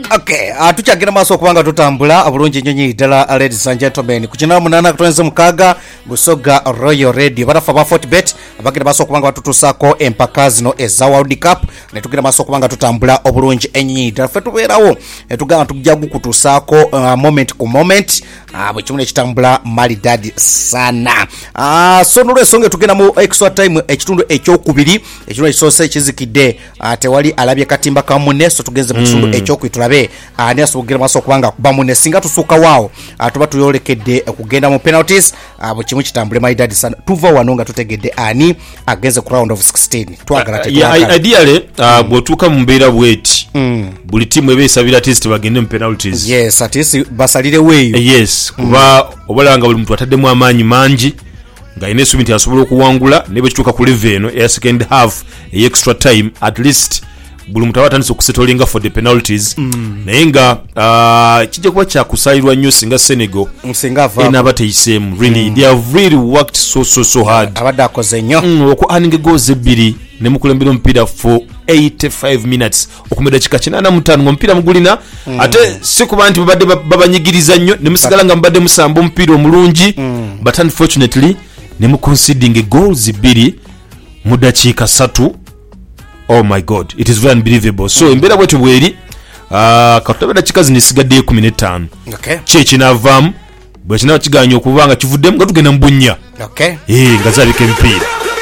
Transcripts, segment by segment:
Okay, tuchagira maso kubanga tutambula abulungi nyonyi dala ladies and gentlemen. Kuchina munana kutonze mukaga Busoga Royal Radio. Barafa ba Fortbet abagira maso kubanga batutusako empaka zino eza World Cup. Ne tugira maso kubanga tutambula obulungi enyi dala fetu berawo. Tugana tujagu kutusako moment ku moment. Bwechimune kitambula mali dadi sana. So nule songe tugena mu extra time ekitundu ekyokubiri ekino ekisose ekizikide tewali alabye katimba kamune so tugeze mu kitundu ekyokuyitulabe ani asugira maso kubanga bamune singa tusuka wao tuba tuyolekedde kugenda mu penalties bwekimu kitambule mali dadi sana tuva wanonga tutegedde ani ageze ku round of 16 twagala tegala ideally bwotuka mu mbeera bweti buli timu ebesabira test bagende mu penalties. Yes, atisi basalire weyo. Yes, kuba obalanga buli muntu ataddemu amaanyi mangi nga ine subiti asobola okuwangula nebe kituka ku level eno ya second half extra time at least buli muntu abatandise okusettlinga for the penalties naye nga kijja kuba kyakusayirwa nnyo singa Senegal ena bateyisemu really they have really worked so hard abadde akoze nnyo okuaninga goals ebbiri ne mukulembera omupiira for 85 minutes okumeda kika 85 ngomupiira mugulina ate sikuba nti babadde babanyigiriza nnyo ne musigala nga mbadde musamba omupiira omulungi but unfortunately ne mu conceding goals ebbiri mu dakiika 3. Oh my god, it is very unbelievable. So embera bwetu bweri katabeda chikazi nisigadde 15. Okay. Chechi navamu bwe kinawo kiganyo okubanga kivuddemu nga tugenda mbunya. Okay. Ngazabike mpira.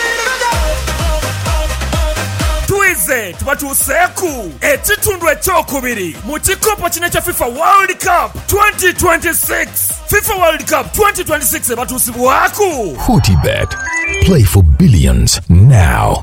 Tubatuseku ekitundu ekyokubiri mu kikopo kino kya FIFA World Cup 2026. FIFA World Cup 2026 ebatusibwaku. Fortibet. Play for billions now.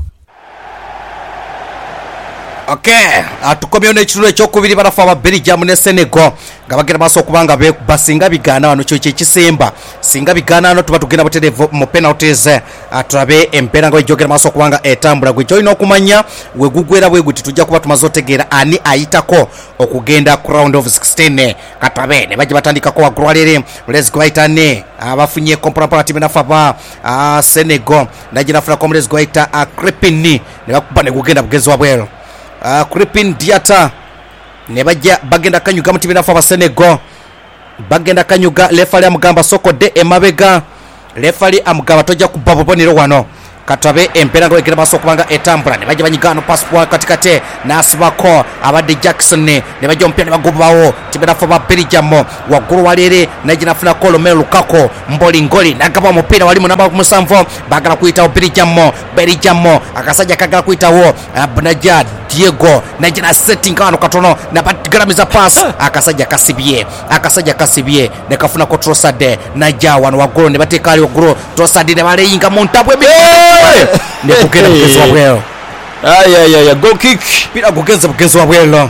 Okay, tukomyeyo n'ekitundu ekyokubiri barafa aba Belgium ne Senegal nga bagira maso kubanga basinga bigana wano kyo kyekisemba singa bigana wano tuba tugenda buterevu mu penalties turabe empera ngo ijogera maso kubanga etambula gwe joino okumanya we gugwera bwe guti tujja kuba tumazotegera ani ayitako okugenda ku round of 16 katabe ne baje batandika ko wagwalere let's go itane abafunye comparative na faba Senegal najina funa ko let's go ita Crepini ne bakubane kugenda bugezwa bwero Crepin Diata ne bajja bagenda kanyuga mutibi nafa ba Senegal bagenda kanyuga lefali amugamba soko de emabega lefali amugamba tojja kubabonero wano katabe empera ngo ekira masoko banga etambula ne bajja banyigano passport katikate nasibako abadde Jackson ne bajja ompya ne bagobawo tibera fa ba Belgium waguru walere najina funa Colomel Lukaku mboli ngoli nagaba omupira wali mu namba 7 bagala kuyita Belgium akasajja kagala kuyita wo Abnajad Diego najina setting kano katono na batgramiza pass akasajja kasibye ne kafuna ko Trossard najja wano waguru ne batekali waguru Trossard ne baleyinga montabwe ne kugenda bugezwa bwelo goal kick pira bugezwa bwelo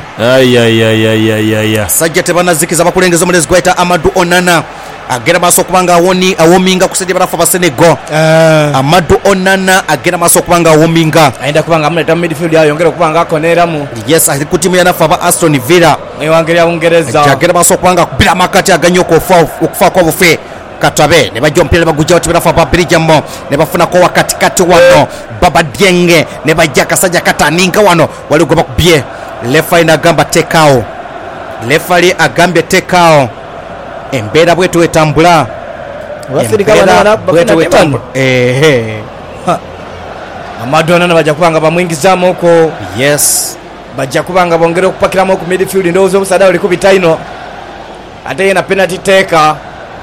sajja tebanazikiza bakulengeza mulezi gwaita Amadou Onana agera maso kubanga awominga kusedi barafa ba Senegal Amadou Onana agera maso kubanga awominga aenda kubanga amuleta midfield ayongera kubanga akoneramu yes ku timu ya nafa ba Aston Villa ewangeria Bungereza agera maso kubanga bila makati aganyoko okufa kwa bufe katabe ne bajja ompira bagujja otibira fa Belgium ne bafuna ko wakati wano Baba Dienge ne bajja kasajja kataninga wano wali gwa bakubye lefali agamba tekao lefali agambye tekao embera bwetu etambula wasirika bana Amadona na bajja kubanga bamwingizamu uko yes bajja kubanga bongera okupakiramu ku midfield ndozo obusada oli kubita ino ate yena penalty taker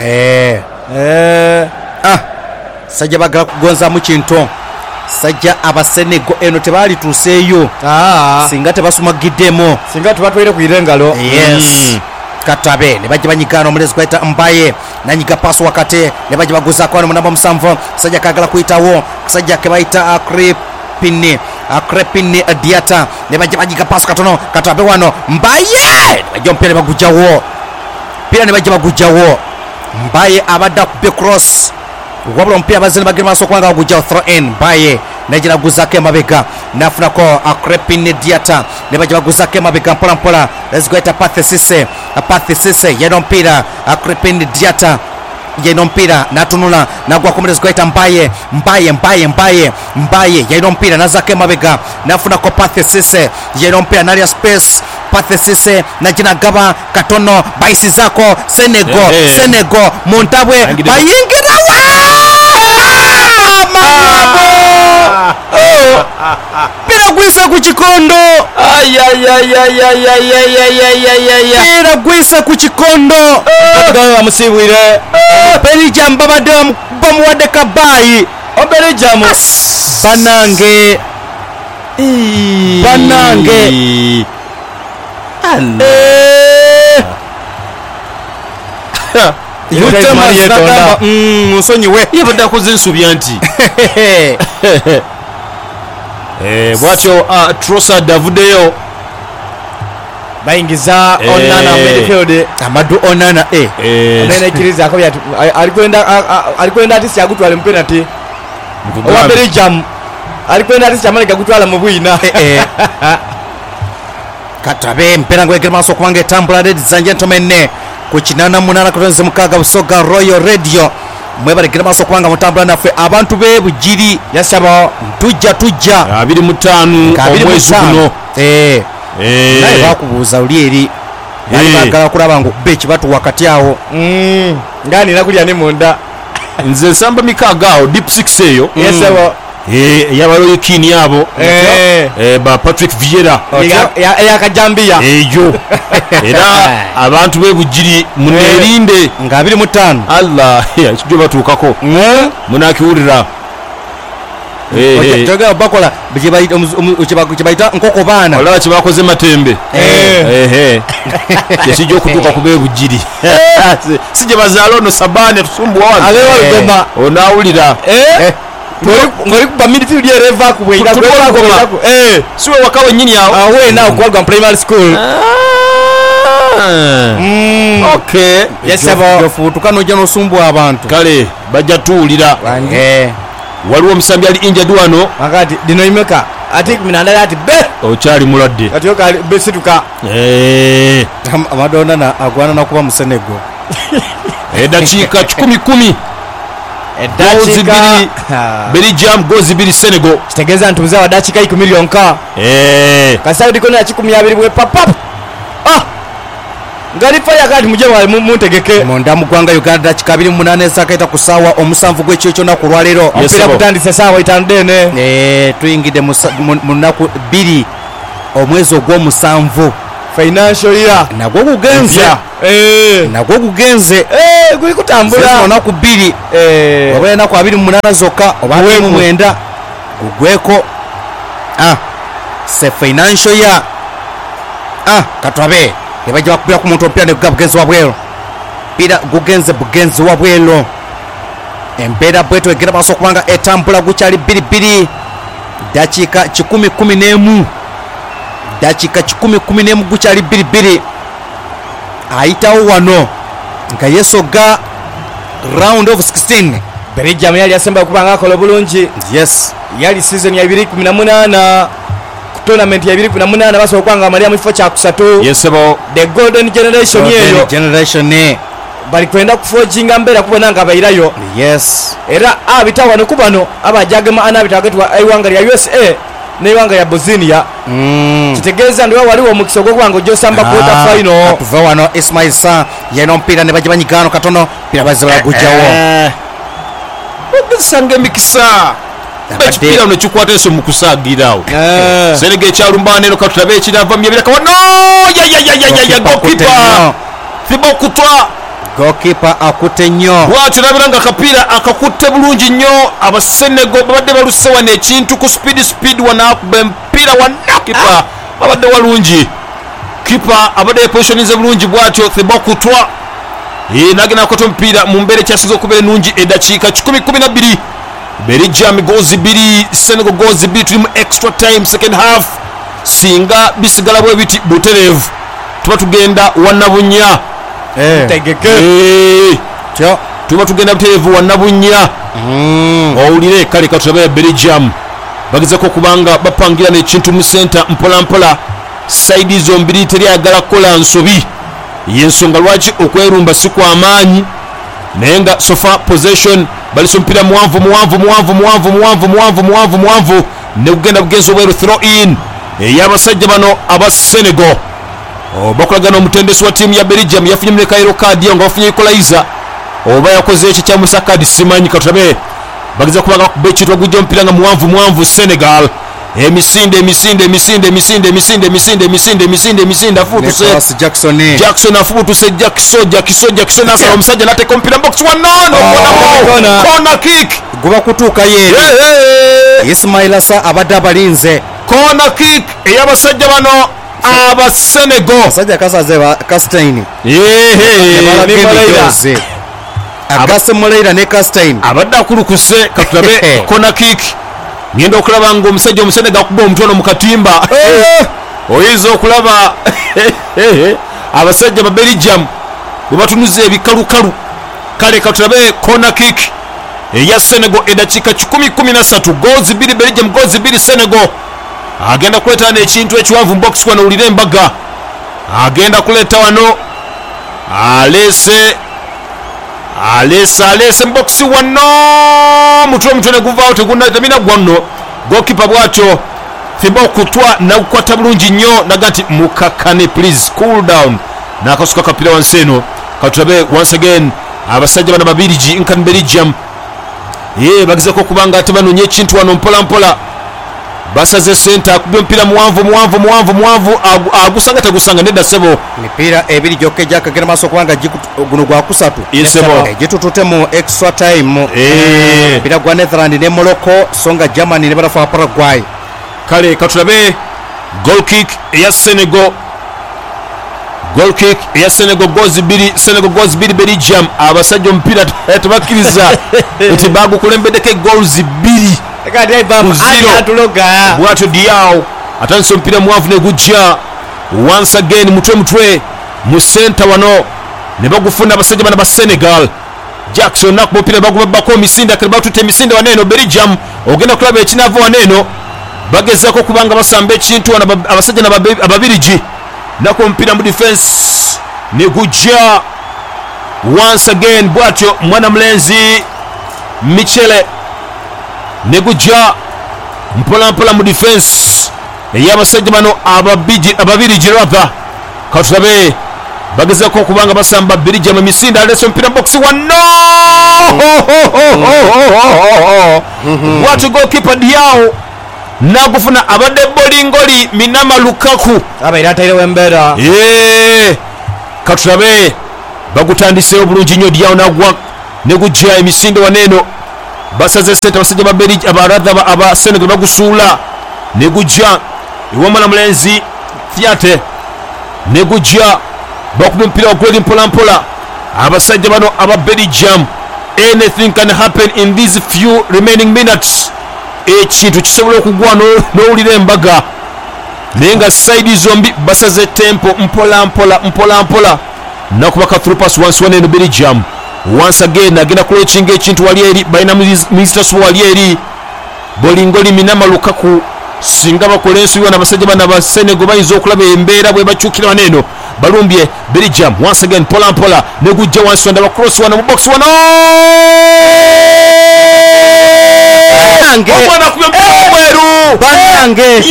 sajja bagala kugonza mu kintu sajja abasenego eno tebali tuseeyo singa tebasumagiddemo singa tubatwire ku irengalo yes katabe ne bajja banyigana omulezi kwaita Mbaye nanyiga pass wakate ne bajja baguza kwa namba 7 sajja kagala kuitawo sajja kebaita Crepin Diata ne bajja banyiga pass katono katabe wano Mbaye ne bajja mpere bagujawo pira ne bajja bagujawo Mbaye abadda ku cross wabula omupiira bazina bagenda maaso kubanga bagujja throw in Mbaye najira guzake emabega nafuna ko Crepin Diata ne bajja baguzake emabega mpola let's go eta Pathé Cissé yeno mpira Crepin Diata yeno mpira natunula nagwa ku let's go eta Mbaye yeno mpira nazake emabega nafuna ko Pathé Cissé yeno mpira nalia space pathesise nakinagaba katono bayisizako Senegal Senegal Montabwe bayingirawa pira gwisa ku kikondo pira gwisa ku kikondo bamusibwire Belgium babadde bamuwadde kabayi Belgium banange nsonyiwe yabadde akoze ensobi anti bwatyo Trossard avuddeyo bayingiza Onana midfield Amadou Onana anaikiriza ko yatu alikwenda ati syagutwala mu penalty owa Belgium alikwenda ati syamanika gutwala mu bwina Katabe mpera ngwegera maso kubanga etambula ladies and gentlemen ku kinana munana kutonze mukaga busoga Royal Radio mwebalegera maso kubanga mutambula naffe abantu be bujiri yasabo tujja 25 omwezi guno naye bakubuuza uli eri bagala kulaba nga okubba ekibatu wakati awo ngani nakulya ne munda nze nsamba mikaaga awo deep 6 eyo yasabo yabayoyikini abo ba Patrick Vieira eyakajambiya eyo era abantu bebujiri munerinde nga 25 Allah ekijjo batuukako munakiwulira togera bakola kyebayita nkoko baana olaba kyebakoze matembe ekijja okutuuka ku bebujiri si gye bazaala ono Sabani tusumbuwa alewalugoma onawulira ngoli kuba midfield yereva kubwera siwe waka wennyini awo awe na okwalwa primary school okay yofuutuka nojja nosumbwa abantu kale bajja tuwulira waliwo omusambi ali injadi wano akati dino imeka ati minandala ati be okyali mulwadde kati yoka besituka Amadonana agwana nakuba mu Senegal edakiika 10 Belgium gozi biri Senegal kitegeeza ntubuza wadakiika 10 lyonka kasawo diko na 12 bwe papap ngali faya kati muje wali muntegeke monda mu gwanga Uganda dakika 28 esakaita ku ssaawa omusanvu gw'ekyo kyonna ku lwaleero mpira kutandisa ssaawa 5 dene tuyingidde mu nnaku 2 omwezi ogw'omusanvu financial year nagwo gugenze guli kutambula onaku 2 oba enaku 28 zokka oba 9 gugweko se financial year katwabe ebajja bakubira ku muntu omupira negugga bugenzi wabwero pira gugenze bugenzi wabwero embeera bwetu egera maaso okubanga etambula gukyali 2 dakiika 11 dakiika 11 gukyali 2 ayitawo wano nga yesoga round of 16 Belgium yali asemba kubanga akola bulungi yes yali season ya 2018 tournament ya 2018 basobola kwanga amalia mu kifo kya kusatu yesebo the golden generation yeyo generation bali kwenda kuforginga mbera kubona nga bayirayo yes era abitawa no kubano abajagema anabitagetwa aiwanga ya USA neiwanga ya Bosnia kitegeeza ndio waliwo omukisa gw'okwango josamba quarter final tuva wano Ismail Sa yeno mpira ne baje banyigano katono pira bazibala gujawo obusange mikisa bekipira ono kikwata eso mu kusaagiraawo Senegal ekyalumbana eno katulabe ekirava myebiraka wano goalkeeper Thibaut Courtois goalkeeper akutte nnyo bwatyo nabira nga akapiira akakutte bulungi nnyo abasenego babadde baluse wano ekintu ku speed wanakuba empiira wano kipa babadde walungi kipa abadde yepositionize bulungi bwatyo Thibaut Courtois nagenda akote omupiira mu mbeera ekyasinza okubeera ennungi edakiika 12 Belgium goals 2 Senegal goals 2 tuli mu extra time second half singa bisigala bwe biti buterevu tuba tugenda wanabunya tegeke tuba tugenda buterevu wanabunya owulire kale katulabe Belgium bagezako okubanga bapangira n'ekintu mu center mpola mpola saidi zombiri teryagala kukola nsobi yensonga lwaki okwerumba si kw'amaanyi naye nga sofa possession balisa omupiira muwanvu ne kugenda bugenzi obweru throw in ey'abasajja bano aba Senegal bakulagana omutendesi wa tiimu ya Belgium yafunye muleka yellow card nga bafunye equalizer oba yakoze ekyo kyamusa kadi simanyi katulabe bageza kubanga kuba ekitwa gujja omupira nga muwanvu Senegal emisinde afubutuse Jackson afubutuse Jackson asala omusajja n'ateeka omupira box wano corner kick guba kutuuka yeeri Ismail Asa abadde abalinze corner kick ey'abasajja bano aba Senegal abasajja kasaze Castagne Agase Moreira ne Castagne abadde akulukuse katulabe corner kick ngenda okulaba nga omusajja omusenega akuba omutono mu katimba oyinza okulaba abasajja ba Belgium bwe batunuza ebikalukalu kale katulabe corner kick eya Senegal edakiika 13 goals 2 Belgium goals 2 Senegal agenda kuleeta n'ekintu ekiwanvu box wano ulire embaga agenda kuleeta wano alese box wano mutwe ne guvaawo tegunamina gwanno gokipa bwatyo fimba okutwa nakukwata bulungi nnyo naga nti mukakane please cool down nakasuka kapira wansi eno katulabe once again abasajja bana babirigi nkan Belgium bagezeko okubanga ate banoonya ekintu wano mpolampola basaze senta akubye omupiira muwanvu agusanga tegusanga nedda sebo emipiira ebiri gyokka egyakagenda maaso okubanga guno gwakusatu gitutute mu extra time omupiira gwa Netherland ne Morocco so nga Germany ne balafa Paraguay kale katulabe goal kick eya Senegal goals 2 Belgium abasajja omupiira tebakkiriza nti bagukulembeddeko goals 2 bwatyo Diaw atandise omupiira muwanvu ne gujja once again mutwe mu center wano ne bagufuna abasajja bana ba Senegal Jackson nakuba omupiira bagubabbako emisinde akali batutte emisinde waneeno Belgium ogenda kulaba ekinava waneeno bagezako kubanga basamba ekintu wano abasajja ababirigi nakuba omupiira mu defense ne gujja once again bwatyo mwana mulenzi Michele ne gujja mpolampola mu defense ey'abasajja bano ababirigi ratha katulabe bagezako okubanga basamba Belgium emisinde alese omupiira box wano bwatyo goalkeeper Diaw nagufuna abadde bolingoli Minama Lukaku abaira atairewo embeera katulabe bagutandiseewo bulungi nnyo Diaw nagwa ne gujja emisinde waneeno basaze sente abasajja ba Belgium abaradha aba Senegal bagusuula ne gujja iwamala mulenzi Fiate ne gujja bakubye omupiira wagweri mpolampola abasajja bano aba Belgium anything can happen in these few remaining minutes ekintu kisobola okugwa n'owulira embaga naye nga saidi zombi basaze tempo mpolampola nakubaka through pass wansi waneeno Belgium once again agenda kulekinga ekintu wali eri balina ministers wali eri bolingoli Minama Lukaku singa bakola ensubi wana abasajja bana ba Senegal bayinza okulaba embeera bwe bakyukira waneeno balumbye Belgium once again mpolampola ne gujja wansi wanda bacross wana mu box wano omwana akubye omupiira mweru banange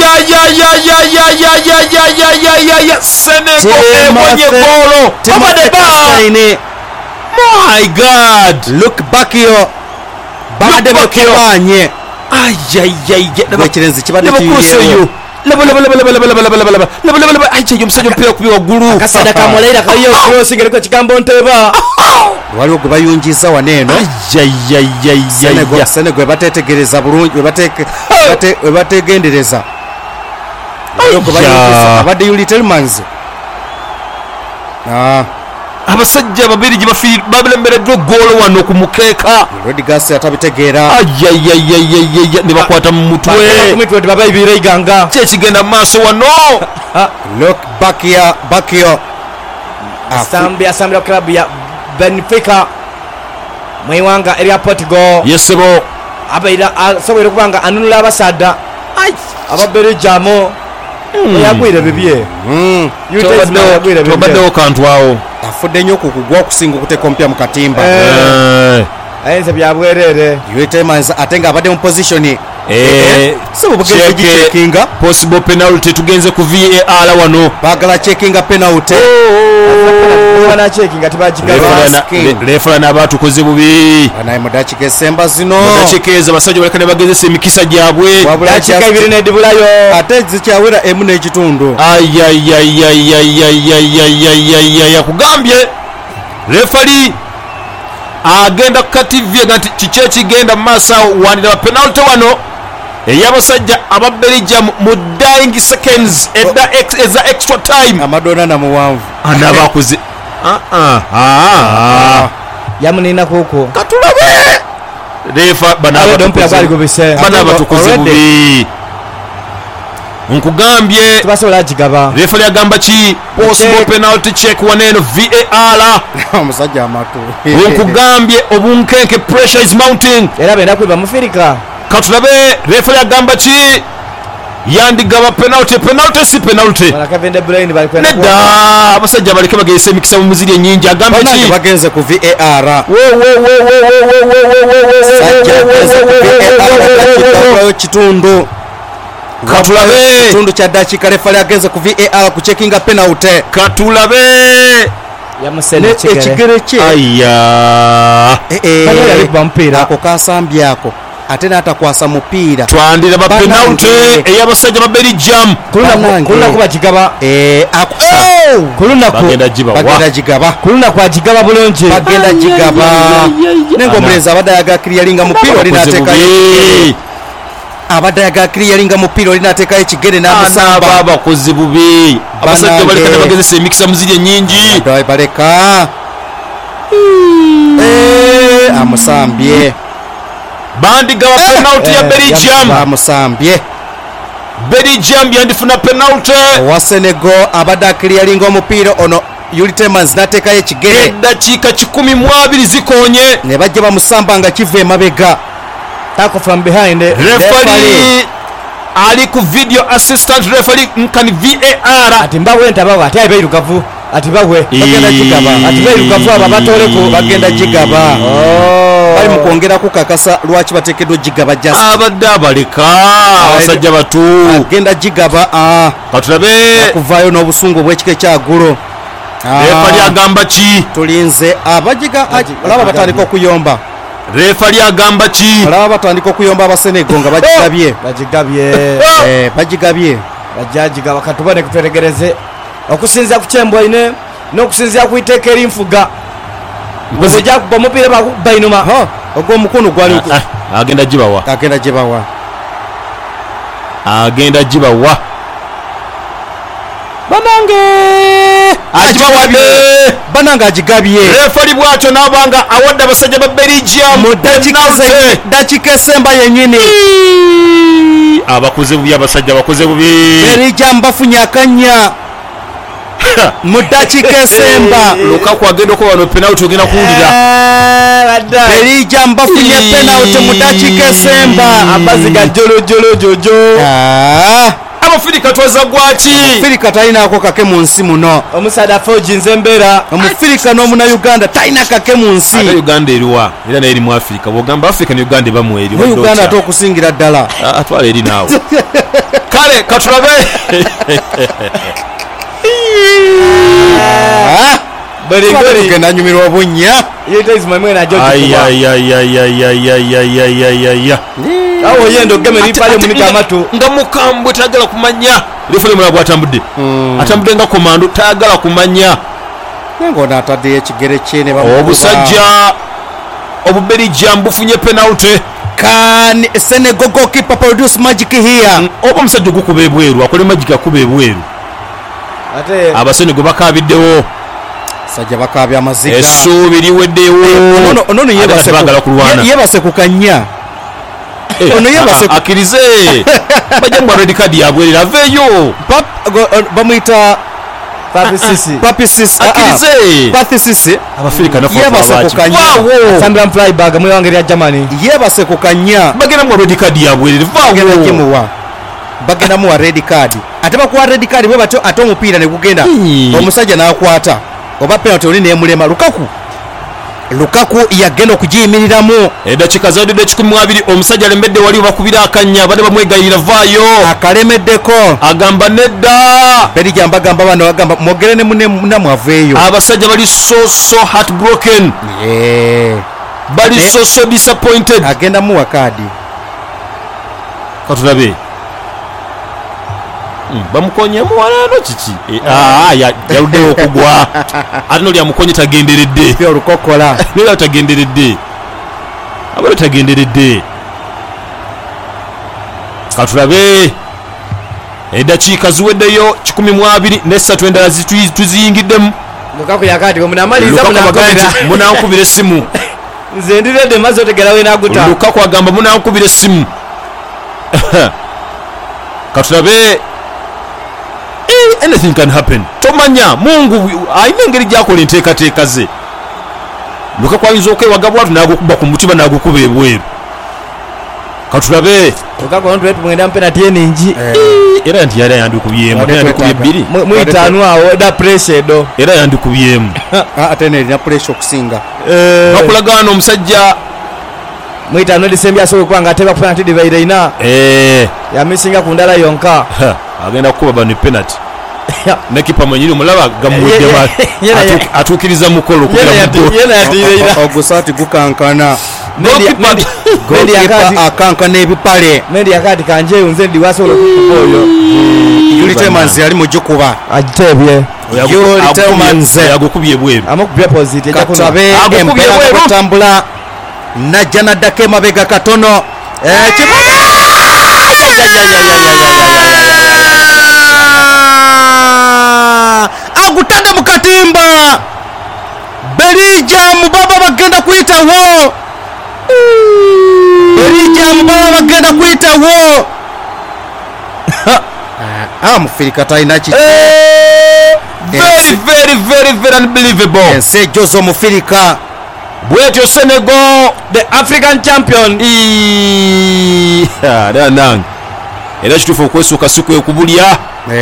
Senegal ebonye goolo Castagne my God look back yo badde bakirwanye ekirenzi kibadde kiyiyeyo omusajja omupiira kubi waggulu akasada ka Moreira kaliyo crossing eriko ekigambo nteba waliwo gwe bayungiza waneeno Senegal batetegereza bulungi webategendereza abadde Yuli Tielemans abasajja babirigi babelembereddwa goolo wano ku mukeeka Rodriguez atabitegeera ne bakwata mu mutwe babaibira iganga kyekigenda mu maaso wano look back here asambira club ya Benfica mu iwanga erya Portugal yesebo abaira asobola okubanga anunula abasada aba Belgium yagwire bibye tobaddewo kantu awo afudde nnyo kukugwa okusinga okuteeka omupya mu katimba ayenze byabwerere Yuli Tielemans ate nga abadde mu position sebo bugenze checkinga possible penalty tugenze ku VAR wano bagala checkinga penalty bana checkinga tibajigaba refa n'abantu koze bubi anaye mudachike semba zino mudachikeza basajja balekane bagezesa emikisa gyabwe dachika ibiri nedibulayo ate zikyawera emu n'ekitundu yakugambye refali agenda kukativye nga kiki ekigenda mu maaso awo wandira penalty wano ey'abasajja aba Belgium mu dying seconds eza extra time amadona namuwanvu anabakuze yamunina kuko katulabe refa banabatukuze bubi nkugambye tubasobola agigaba refa lyagamba ki possible penalty check waneno VAR omusajja amatu nkugambye obunkenke pressure is mounting era benda kwiba mufirika katulabe refa lyagamba ki yandigaba penalty si penalty balakavende brain balikwenda nedda abasajja baleke bageyesa emikisa mu muziri ennyingi agamba ki bagenze ku VAR kitundu katulabe kitundu kya dakika refali agenze ku VAR ku checkinga penalty katulabe yamusene ekigere kye aya ako kasambye ako ate n'atakwasa mupiira twandira ba penalty ey'abasajja ba Belgium kulunaku bagigaba bagenda gigaba kulunaku agigaba bulungi bagenda gigaba nenga omulenzi abadde ayaga kiriyalinga mupiira oli n'ateekayo abadde ayaga kiriyalinga mupiira oli n'ateekayo ekigere n'amusamba abakozi bubi abasajja balekana bagezesa emikisa muziri ennyingi baleka amusambye bandigaba penalty ya Belgium amusambye Belgium yandifuna penalty owa Senegal abadde akiriyalinga omupiira ono Yuri Tielemans n'ateekayo ekigere eddakiika 12 zikonye ne bajja bamusamba nga kiva emabega tackle from behind referee ali ku video assistant referee nkani VAR ati mbawe ntabawa ati abirugavu ati bawe bagenda gigaba ati birugavu aba batoleko bagenda gigaba bali mu kwongera kukakasa lwaki bateekeddwa gigaba just abadde abaleka abasajja batu agenda gigaba katulabe kuvaayo n'obusungu bw'ekika ekyagulo referee agamba ki tulinze abagiga olaba batandika okuyomba refali agamba ki olaba batandika okuyomba abasenego nga bagigabye bagigabye bajjagigaba katubone kuteregereze okusinzira ku kyembwa ine n'okusinzira ku iteeka erinfuga ojja kuba omupiira bakuba inuma ogw'omukono gwali agenda gibawa agenda gibawa banange agigabye refali bwatyo n'abanga awadde abasajja ba Belgium mu dakika esemba yennyini abakoze bubi abasajja bakoze bubi Belgium bafunye akanya mu dakika esemba Lukaku agenda okuba wano penalty ogenda kuwulira Belgium bafunye penalty mu dakika esemba amaziga jolojolojojo abafirika twaza gwaki omufirika talinaako kake mu nsi muno omusaada afojinze embeera omufirika n'omunauganda talina kake mu nsi ate Uganda eriwa era naye eri mu Afirika bwogamba Afirika ne Uganda ebamu eri ne Uganda ate okusingira ddala atwala eri naawe kale katulabe genda nyumirwa obunnya awo yendo game lipale munika amatu nga mukambwe tayagala kumanya lifule mula gwatambudde atambudde nga komando tayagala kumanya nengo natadde ekigere kye ne obusajja Belgium bufunye penalty can Senegal goalkeeper produce magic here oba omusajja gukuba ebweru akole magic akuba ebweru ate abasenego bakabiddewo sajja bakabya amaziga essuubi liweddewo ono yebase kukanya ono yebase akirize bajja mu red card yabwerera aveeyo bamuyita Papi Sisi akirize abafirika yebase kukanya Sunderland Freiburg mu wange ya Germany yebase kukanya bagenda mu red card yabwerera vaawo bagenda mu red card ate bakuwa red card bwe batyo ate omupiira ne gugenda omusajja n'akwata oba penalty oli neemulema Lukaku Lukaku yagenda okugiyimiriramu eddakiika zawadde 12 omusajja alembedde wali bakubira akanya badde bamwegayirira vaayo akalemeddeko agamba nedda Belgium bagamba bano bagamba mwogere ne munamwe aveeyo abasajja bali so heartbroken bali so disappointed agenda muwa kaadi katulabe bamukonyemu walaano kiki yaluddeyo okugwa ate noli amukonye tagenderedde olukokola noli tagenderedde abali tagenderedde katulabe eddakiika ziweddeyo 12 endala tuziyingiddemu Lukaku yakati munamaliza munankubira essimu nze ndiredde maze otegera we naguta Lukaku agamba munankubira essimu katulabe anything can happen tomanya Mungu ayina engeri gyakola enteekateeka ze Lukaku ayinza okwewaga bwatu nagukuba ku mutima nagukuba ebweru katulabe Lukaku ono tumwenda penalty eningi era nti yali yandikubyemu yandikubye 2 mu itaanu awo da pressure do era yandikubyemu ate nerina pressure okusinga bakulagaana omusajja mu itaanu December asobola okuba nga ateba penalty divaire ina yamisinga ku ndala yonka agenda kukuba bano penalty nekipa mwenyini omulaba gamuweddemu atuukiriza mukolo ogusati gukankana akankana ebipale mendi yakati kanjeyo nze ndi wasobola okukuba oyo Yulitemanzi yali mugikuba agitebye Yulitemanzi yagukubye bweru amukubye positive katabe empera kutambula najja naddako emabega katono agutadde mu katimba Belgium baba bagenda kuyitawo mufirika talina ki very unbelievable ensi ejjoza omufirika bwetyo Senegal the African champion nange era kituufu okwesooka siku ekubulya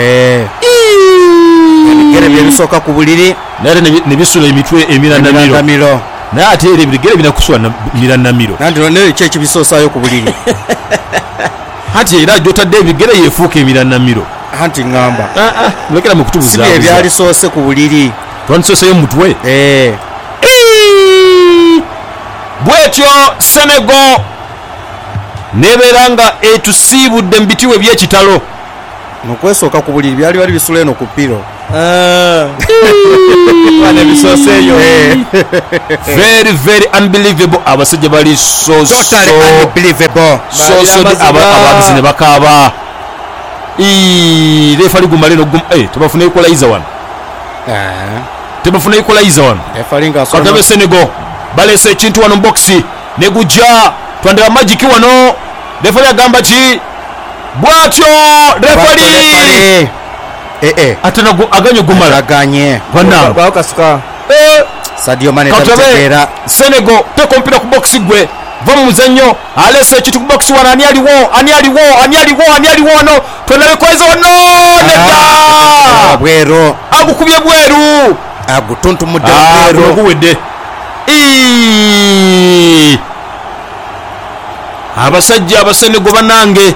ebigere byebisooka ku buliri naye nebisula emitwe emiranamiro naye ate era ebigere binakusula miranamiro naye ki ekibisoosayo ku buliri hati era gyotadde ebigere yefuuka emiranamiro anti ŋŋamba mulekera mu kutubuza si ebyalisoose ku buliri twandisoseyo mu mutwe bwetyo Senegal nebeera nga etusiibudde mu bitiwe by'ekitalo nokwesooka ku buliri byali bali bisula eno ku piro ebisooseeyo very unbelievable abasajja bali ababuzi ne bakaaba refa ligumale tebafuna equalizer wano katabe Senegal balese ekintu wano boxi negujja twandeba magiki wano refali agamba ki bwatyo refali ate aganye gumala kasuka Sadio Mane tategeera Senegal teka omupiira ku boxi gwe va mu muzannyo alese ekintu ku boxi wano ani aliwo wano twandeba equalizer wano nedda bweru agukubye bweru agutuntumudde bweru guwedde abasajja abasenego banange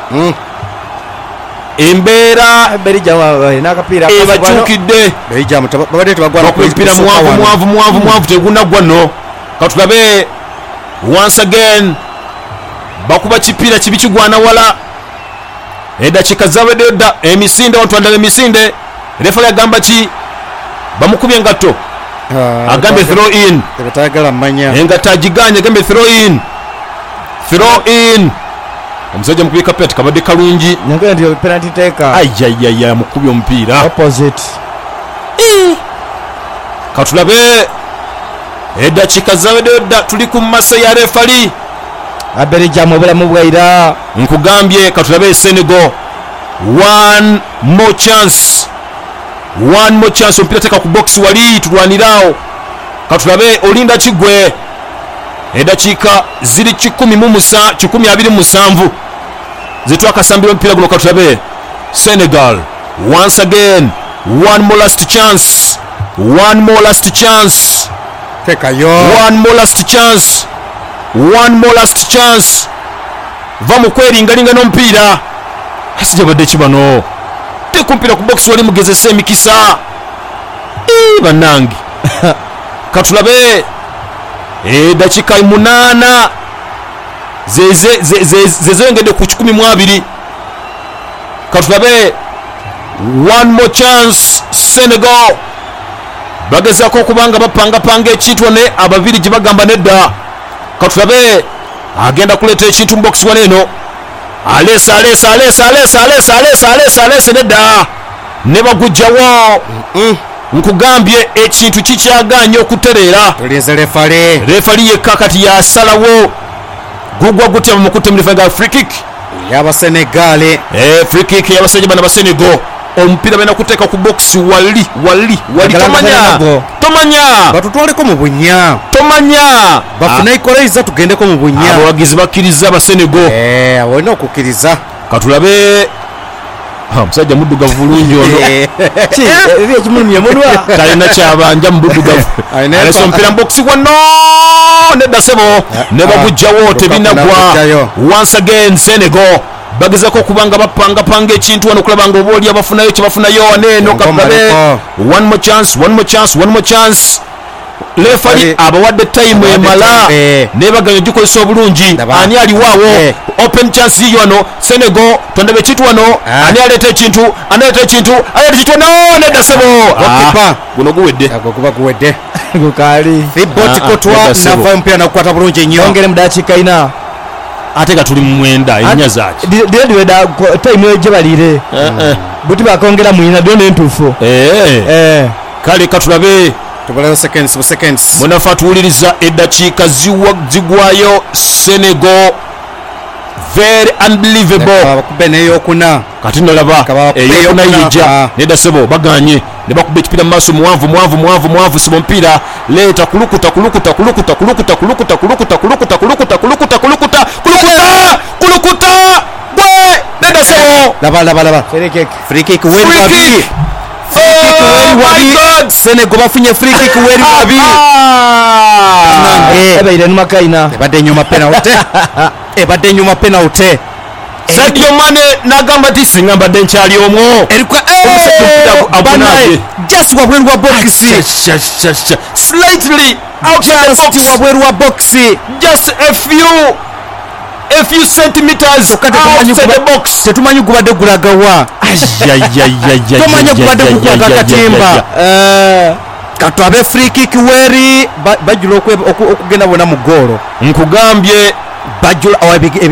embeera ebakyukidde bakumpira mwanvu tegunagwa no katulabe once again bakuba kipiira kibi kigwana wala eddakiika zabaddeyo dda emisinde ontwandala emisinde refali agamba ki bamukubye engatto agambe throw in engatto agiganye agambe throw in omusajja mukubye kapeti kabadde kalungi ayayaya mukubye omupiira katulabe eddakiika zabaddeyo dda tuli ku maso ya refali Belgium obulamu bwaira nkugambye katulabe Senegal one more chance omupiira teka ku box wali tulwaniraawo katulabe olinda kigwe eddakiika ziri 127 zetwakasambira omupiira guno katulabe Senegal once again one more last chance tekayo one more last chance va mu kweringalinga n'omupiira asijabadde kibano teka omupiira ku box wali mugezesa emikisa bannange katulabe dakika 8 zezengedde ku 12 katulabe one more chance Senegal bagezako okubanga bapangapanga ekintu ne ababiri gye bagamba nedda katulabe agenda kuleeta ekintu mu box wane eno alesa nedda ne bagujjawo nkugambye ekintu kikyaganye okutereera refali yekka kati yasalawo gugwa gutya mukutte mlifaga free kick y'abasenegale free kick y'abasajja bana basenego omupiira bena kuteeka ku box wali tomanya batutwaleko mu bunya bafuna ikoreiza tugendeko mu bunya abawagizi bakkiriza abasenego olina okukkiriza katulabe omusajja muddugavu bulungi ono talina kyabanja mu buddugavu alesa omupiira mu box wano nedda sebo ne bagujjawo tebinagwa once again Senegal bagezako okubanga bapangapanga ekintu wano okulaba nga oba oli abafunayo kyebafunayo waneeno katulabe one more chance lefali abawadde time emala nebaganya gikozesa obulungi ani aliwaawo open chance yiyo wano Senegal tondabe ekintu wano ani aleeta ekintu wano nedda sebo guno guwedde gukali riboti kotwa nava omupiira nakukwata bulungi nnyo ongere mu dakiika 4 ate nga tuli mu 9 ennya zaki diweda time gye balire buti bakongera mu 4 dio nentuufo kale katulabe tubalayo seconds munafa tuwuliriza eddakiika zigwayo Senegal very unbelievable bakube neyokuna kati nolaba eyokuna yijja nedda sebo baganye ne bakuba ekipira mu maaso muwanvu sebo omupiira leeta kulukuta gwe nedda sebo laba free kick weri babiri Senegal bafunye free kick weri babiri ebaire numakaina ebadde nyuma penalty Sadio Mane nagamba ti singa mbadde nkyali omwo just wabweru wa box slightly outside wabweru wa box just a few centimeters outside the box tetumanyi gubadde gulagawa tomanyi gubadde gukwaga akatimba katwabe free kick weri bajula okugenda bona mu goolo nkugambye bajula